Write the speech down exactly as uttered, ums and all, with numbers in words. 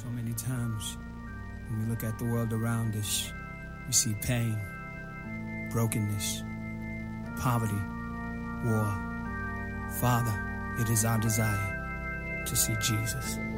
many times when we look at the world around us, we see pain, brokenness, poverty, war. Father, it is our desire to see Jesus.